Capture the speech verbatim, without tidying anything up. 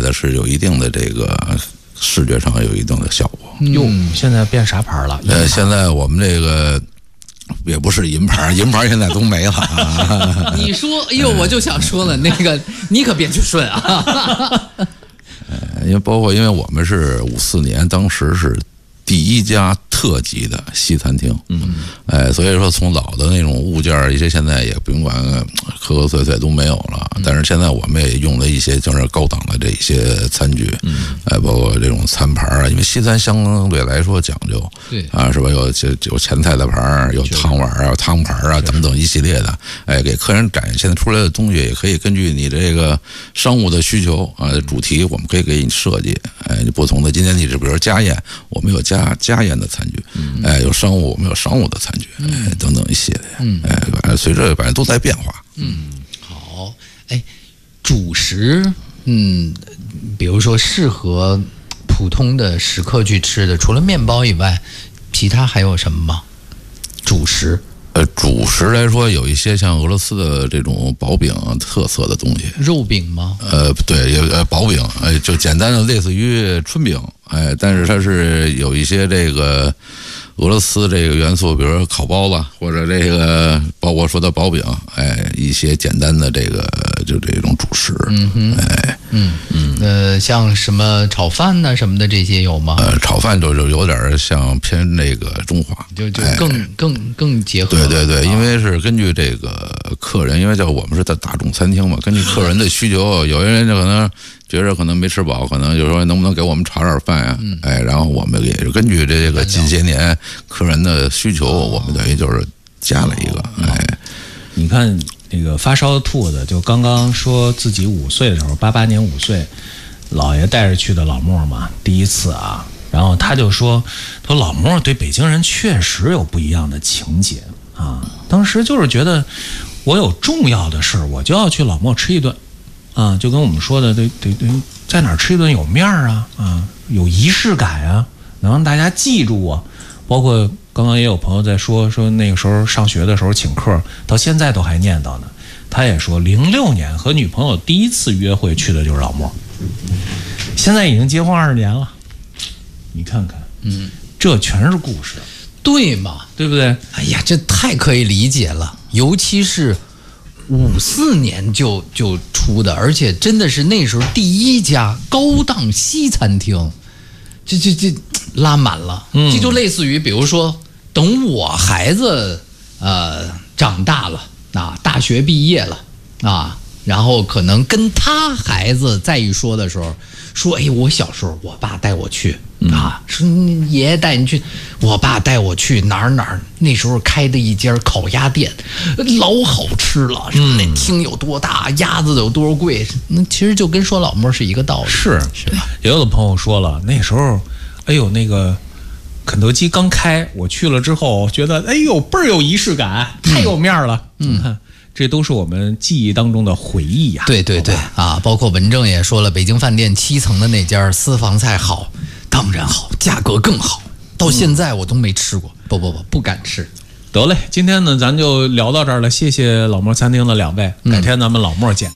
的是有一定的这个视觉上有一定的效果。 哟、嗯，现在变啥牌了？ 呃，现在我们这个也不是银牌，银牌现在都没了、啊。 你说，哎呦，我就想说了，那个你可别去顺啊。 呃，因为包括因为我们是五四年，当时是第一家特级的西餐厅，嗯，哎，所以说从老的那种物件一些现在也不用管磕磕碎碎都没有了，嗯、但是现在我们也用了一些就是高档的这些餐具，嗯，哎，包括这种餐盘啊，因为西餐相对来说讲究， 对啊，是吧？有有前菜的盘，有汤碗啊、汤盘啊等等一系列的，哎，给客人展现出来的东西，也可以根据你这个商务的需求啊，主题我们可以给你设计，哎，不同的。今天你是比如说家宴，我们有家家宴的餐具。嗯、哎，有商务，我们有商务的餐具，哎，等等一系列，嗯，哎，反正随着反正都在变化。 嗯，好，哎，主食，嗯，比如说适合普通的食客去吃的，除了面包以外，其他还有什么吗？主食？ 呃，主食来说，有一些像俄罗斯的这种薄饼特色的东西， 肉饼吗？ 呃，对，有呃薄饼，哎，就简单的类似于春饼，哎，但是它是有一些这个俄罗斯这个元素，比如说烤包子或者这个包括说的薄饼，哎，一些简单的这个就这种主食， 嗯哼， 哎， 嗯嗯，呃，像什么炒饭呐、啊、什么的这些有吗？ 呃，炒饭就就有点像偏那个中华， 就就更、哎、更更结合。 对对对，因为是根据这个客人，因为叫我们是在大众餐厅嘛，根据客人的需求，有些人就可能觉着可能没吃饱，可能就说能不能给我们炒点饭呀、嗯？哎，然后我们也是根据这个近些年客人的需求，我们等于就是加了一个。哎， 你看那个发烧的兔子，就刚刚说自己五岁的时候，八八年五岁，姥爷带着去的老莫嘛，第一次啊，然后他就说，说老莫对北京人确实有不一样的情节啊，当时就是觉得我有重要的事我就要去老莫吃一顿。啊，就跟我们说的，得得得，在哪儿吃一顿有面儿啊，啊，有仪式感啊，能让大家记住我。包括刚刚也有朋友在说，说那个时候上学的时候请客，到现在都还念叨呢。他也说，零六年和女朋友第一次约会去的就是老莫，现在已经结婚二十年了。你看看，嗯，这全是故事， 对嘛？ 对不对？ 哎呀，这太可以理解了，尤其是。五四年就就出的，而且真的是那时候第一家高档西餐厅，这这这拉满了，嗯，这就类似于，比如说，等我孩子呃长大了啊，大学毕业了啊，然后可能跟他孩子再一说的时候，说，哎，我小时候我爸带我去。啊，说爷爷带你去，我爸带我去哪儿哪儿，那时候开的一家烤鸭店，老好吃了。嗯，那厅有多大，鸭子有多贵，那其实就跟说老莫是一个道理。 是是吧？也有的朋友说了，那时候，哎呦，那个肯德基刚开，我去了之后，觉得哎呦倍儿有仪式感，太有面了。嗯。嗯，这都是我们记忆当中的回忆呀、啊。 对对对啊，包括文正也说了，北京饭店七层的那家私房菜好。当然好，价格更好，到现在我都没吃过，嗯、不不不，不敢吃。 得嘞，今天呢，咱就聊到这儿了，谢谢老莫餐厅的两位，改天咱们老莫见。